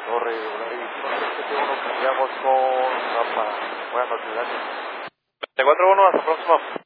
Torre Volaris 71, cambiamos con Rafa. Buenas noches, gracias. 24-1, hasta la próxima.